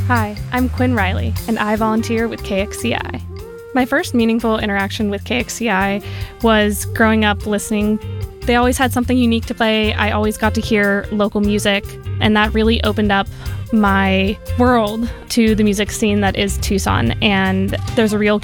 Hi, I'm Quinn Riley, and I volunteer with KXCI. My first meaningful interaction with KXCI was growing up listening. They always had something unique to play. I always got to hear local music, and that really opened up my world to the music scene that is Tucson. And there's a real